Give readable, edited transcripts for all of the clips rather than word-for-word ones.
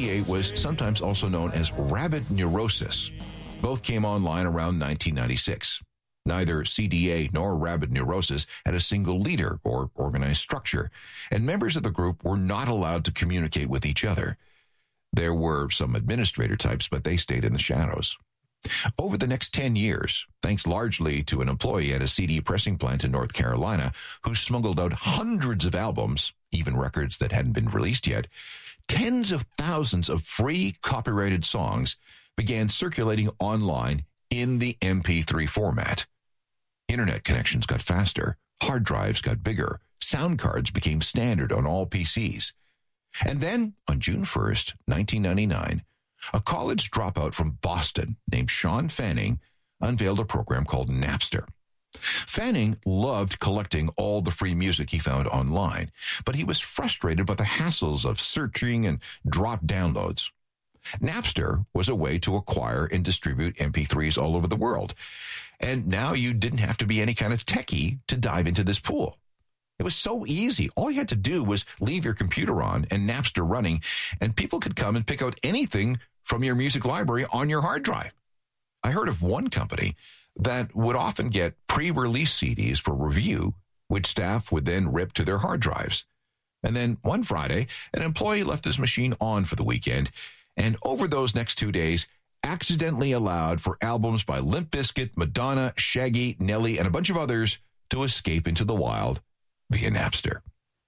CDA was sometimes also known as Rabbit Neurosis. Both came online around 1996. Neither CDA nor Rabbit Neurosis had a single leader or organized structure, and members of the group were not allowed to communicate with each other. There were some administrator types, but they stayed in the shadows. Over the next 10 years, thanks largely to an employee at a CD pressing plant in North Carolina who smuggled out hundreds of albums, even records that hadn't been released yet, tens of thousands of free copyrighted songs began circulating online in the MP3 format. Internet connections got faster, hard drives got bigger, sound cards became standard on all PCs. And then, on June 1st, 1999, a college dropout from Boston named Sean Fanning unveiled a program called Napster. Fanning loved collecting all the free music he found online, but he was frustrated by the hassles of searching and drop downloads. Napster was a way to acquire and distribute MP3s all over the world. And now you didn't have to be any kind of techie to dive into this pool. It was so easy. All you had to do was leave your computer on and Napster running, and people could come and pick out anything from your music library on your hard drive. I heard of one company that would often get pre-release CDs for review, which staff would then rip to their hard drives. And then one Friday, an employee left his machine on for the weekend, and over those next 2 days, accidentally allowed for albums by Limp Bizkit, Madonna, Shaggy, Nelly, and a bunch of others to escape into the wild via Napster.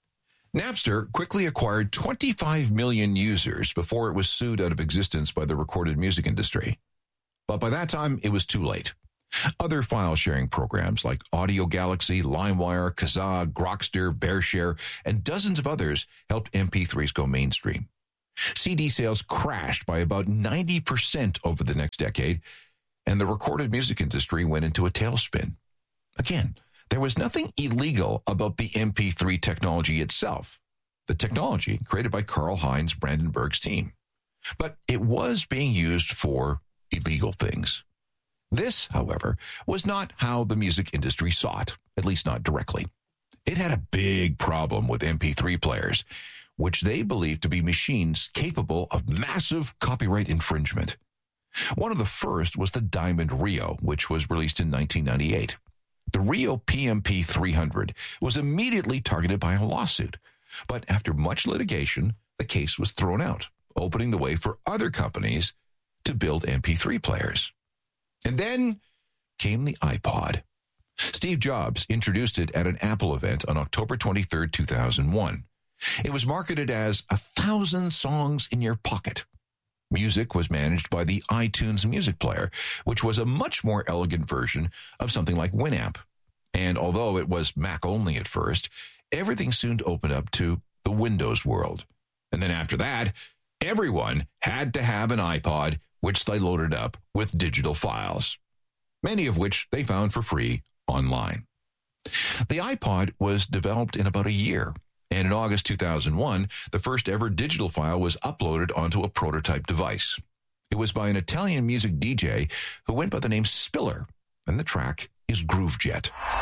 Napster quickly acquired 25 million users before it was sued out of existence by the recorded music industry. But by that time, it was too late. Other file-sharing programs like Audio Galaxy, LimeWire, Kazaa, Grokster, BearShare, and dozens of others helped MP3s go mainstream. CD sales crashed by about 90% over the next decade, and the recorded music industry went into a tailspin. Again, there was nothing illegal about the MP3 technology itself, the technology created by Karl-Heinz Brandenburg's team. But it was being used for illegal things. This, however, was not how the music industry saw it, at least not directly. It had a big problem with MP3 players, which they believed to be machines capable of massive copyright infringement. One of the first was the Diamond Rio, which was released in 1998. The Rio PMP 300 was immediately targeted by a lawsuit, but after much litigation, the case was thrown out, opening the way for other companies to build MP3 players. And then came the iPod. Steve Jobs introduced it at an Apple event on October 23, 2001. It was marketed as 1,000 songs in your pocket. Music was managed by the iTunes Music Player, which was a much more elegant version of something like Winamp. And although it was Mac only at first, everything soon opened up to the Windows world. And then after that, everyone had to have an iPod, which they loaded up with digital files, many of which they found for free online. The iPod was developed in about a year, and in August 2001, the first ever digital file was uploaded onto a prototype device. It was by an Italian music DJ who went by the name Spiller, and the track is Groove Jet.